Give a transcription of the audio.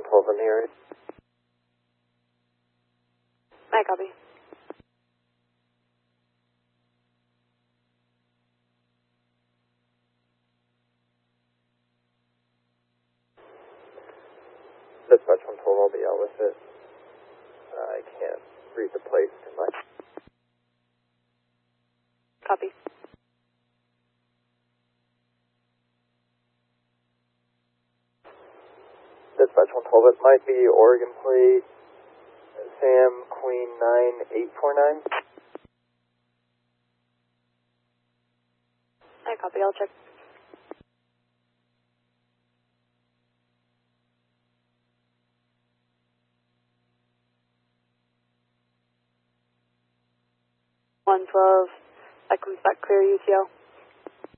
112 in the area. I copy. Dispatch 112, I'll be out with it. I can't read the plates too much. Copy. Dispatch 112, it might be Oregon plate, Sam Queen 9849. I copy, I'll check. That comes back clear, UTL.